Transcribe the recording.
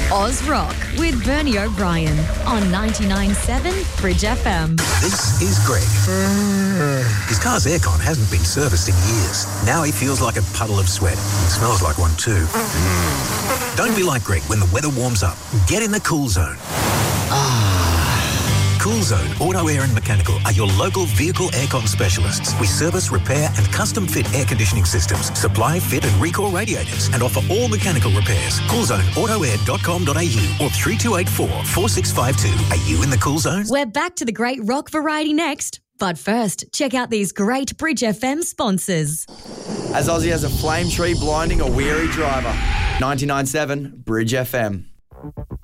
Oz Rock with Bernie O'Brien on 99.7 Bridge FM. This is Greg. His car's aircon hasn't been serviced in years. Now he feels like a puddle of sweat. It smells like one too. Don't be like Greg when the weather warms up. Get in the Cool Zone. Cool Zone Auto Air and Mechanical are your local vehicle aircon specialists. We service, repair and custom fit air conditioning systems, supply, fit and recall radiators and offer all mechanical repairs. CoolZoneAutoAir.com.au or 3284 4652. Are you in the Cool Zone? We're back to the great rock variety next. But first, check out these great Bridge FM sponsors. As Aussie has a flame tree blinding a weary driver. 99.7 Bridge FM.